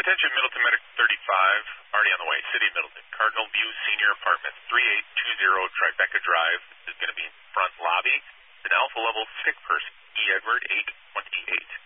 Attention Middleton Medic 35, already on the way. City of Middleton, Cardinal View Senior Apartments, 3820 Tribeca Drive. This is going to be in front lobby. It's an alpha level sick person, E. Edward, 828.